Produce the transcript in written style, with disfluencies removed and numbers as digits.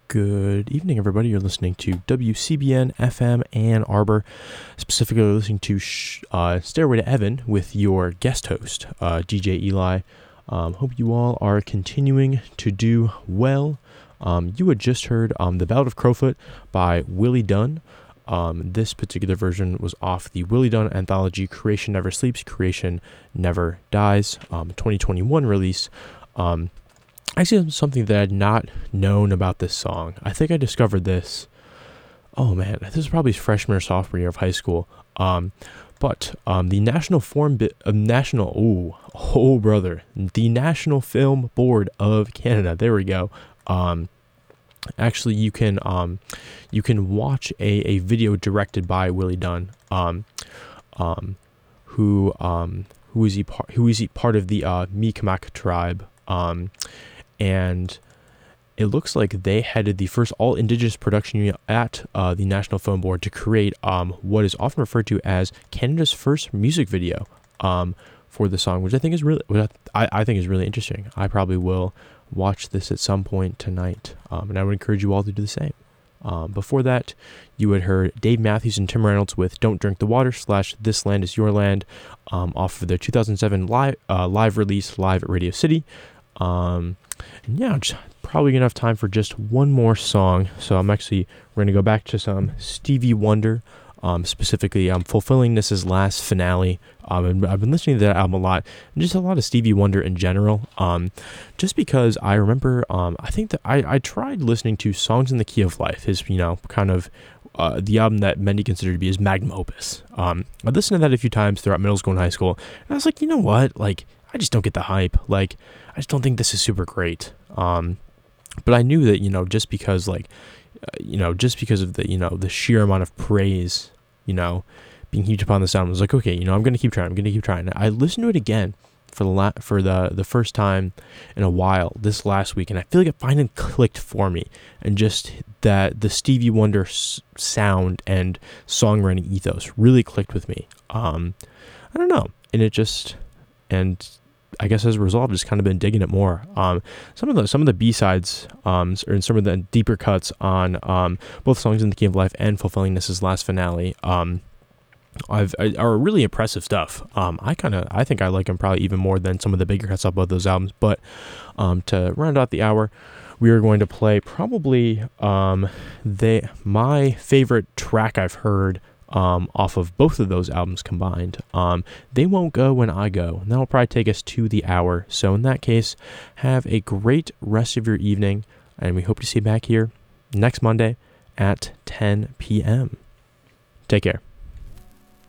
Good evening, everybody. You're listening to WCBN FM Ann Arbor, specifically listening to Stairway to Heaven with your guest host, DJ Eli. Hope you all are continuing to do well. You had just heard The Ballad of Crowfoot by Willie Dunn. This particular version was off the Willie Dunn anthology Creation Never Sleeps, Creation Never Dies, 2021 release. Actually, something that I had not known about this song. I think I discovered this. Oh man, this was probably freshman or sophomore year of high school. But the National the National Film Board of Canada. There we go. Actually, you can watch a video directed by Willie Dunn. Who is he part of the Mi'kmaq tribe? And it looks like they headed the first all-indigenous production unit at the National Film Board to create what is often referred to as Canada's first music video for the song, which I think is really interesting. I probably will watch this at some point tonight, and I would encourage you all to do the same. Before that, you had heard Dave Matthews and Tim Reynolds with "Don't Drink the Water" / "This Land Is Your Land" off of their 2007 live release, live at Radio City. And yeah, just probably gonna have time for just one more song. So we're gonna go back to some Stevie Wonder, specifically Fulfilling This' last finale. And I've been listening to that album a lot, and just a lot of Stevie Wonder in general. Just because I remember, I think that I tried listening to Songs in the Key of Life, his kind of the album that many consider to be his magnum opus. I listened to that a few times throughout middle school and high school, and I was like, you know what, like, I just don't get the hype. Like, I just don't think this is super great. But I knew that, just because of the sheer amount of praise, being heaped upon this album, I was like, okay, I'm going to keep trying. I listened to it again for the first time in a while this last week, and I feel like it finally clicked for me, and just that the Stevie Wonder sound and songwriting ethos really clicked with me. I don't know, and I guess as a result, I've just kind of been digging it more. Some of the B-sides, and some of the deeper cuts on both Songs in the Key of Life and Fulfilling This' last finale, are really impressive stuff. I think I like them probably even more than some of the bigger cuts off both those albums. But to round out the hour, we are going to play probably my favorite track I've heard off of both of those albums combined. They Won't Go When I Go, and that'll probably take us to the hour. So in that case, have a great rest of your evening, and we hope to see you back here next Monday at 10 p.m. Take care.